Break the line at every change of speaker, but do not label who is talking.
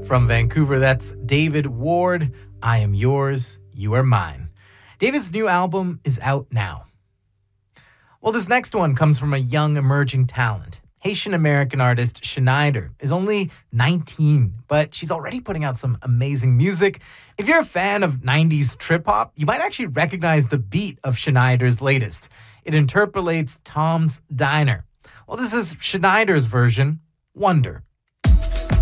From Vancouver, that's David Ward. I Am Yours, You Are Mine. David's new album is out now. Well, this next one comes from a young emerging talent. Haitian-American artist Schneider is only 19, but she's already putting out some amazing music. If you're a fan of 90s trip-hop, you might actually recognize the beat of Schneider's latest. It interpolates Tom's Diner. Well, this is Schneider's version, Wonder.